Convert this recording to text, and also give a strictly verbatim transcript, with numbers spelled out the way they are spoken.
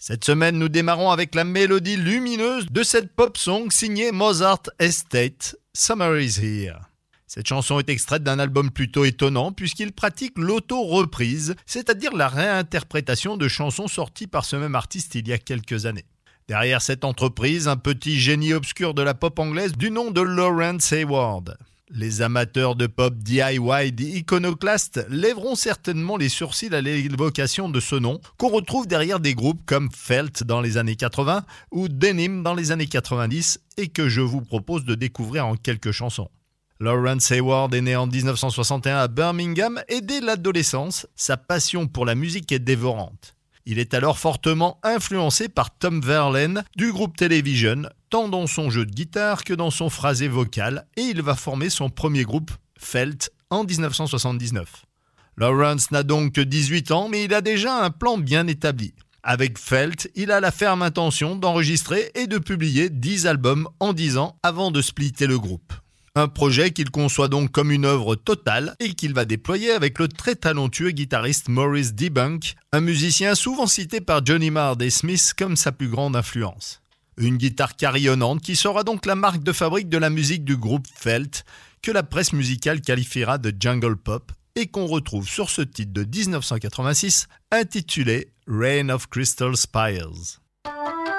Cette semaine, nous démarrons avec la mélodie lumineuse de cette pop song signée Mozart Estate, Summer is Here. Cette chanson est extraite d'un album plutôt étonnant puisqu'il pratique l'auto-reprise, c'est-à-dire la réinterprétation de chansons sorties par ce même artiste il y a quelques années. Derrière cette entreprise, un petit génie obscur de la pop anglaise du nom de Laurence Hayward. Les amateurs de pop D I Y d'iconoclastes lèveront certainement les sourcils à l'évocation de ce nom qu'on retrouve derrière des groupes comme Felt dans les années quatre-vingts ou Denim dans les années quatre-vingt-dix et que je vous propose de découvrir en quelques chansons. Laurence Hayward est né en dix-neuf cent soixante et un à Birmingham et dès l'adolescence, sa passion pour la musique est dévorante. Il est alors fortement influencé par Tom Verlaine du groupe Television, tant dans son jeu de guitare que dans son phrasé vocal, et il va former son premier groupe, Felt, en dix-neuf cent soixante-dix-neuf. Laurence n'a donc que dix-huit ans, mais il a déjà un plan bien établi. Avec Felt, il a la ferme intention d'enregistrer et de publier dix albums en dix ans avant de splitter le groupe. Un projet qu'il conçoit donc comme une œuvre totale et qu'il va déployer avec le très talentueux guitariste Maurice Debunk, un musicien souvent cité par Johnny Marr des Smiths comme sa plus grande influence. Une guitare carillonnante qui sera donc la marque de fabrique de la musique du groupe Felt, que la presse musicale qualifiera de jungle pop et qu'on retrouve sur ce titre de dix-neuf cent quatre-vingt-six intitulé Rain of Crystal Spires.